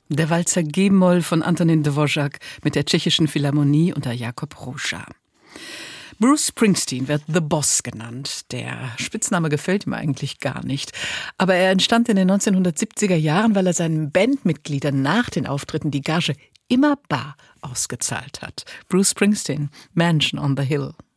Der Walzer G-Moll von Antonín Dvořák mit der tschechischen Philharmonie unter Jakob Róža. Bruce Springsteen wird The Boss genannt. Der Spitzname gefällt ihm eigentlich gar nicht. Aber er entstand in den 1970er Jahren, weil er seinen Bandmitgliedern nach den Auftritten die Gage immer bar ausgezahlt hat. Bruce Springsteen, Mansion on the Hill.